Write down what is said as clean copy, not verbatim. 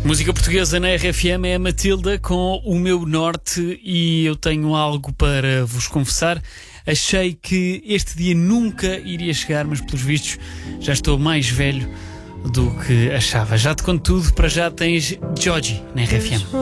Música portuguesa na RFM é a Matilda com O Meu Norte, e eu tenho algo para vos confessar. Achei que este dia nunca iria chegar, mas pelos vistos já estou mais velho do que achava. Já te conto tudo, para já tens Joji na RFM.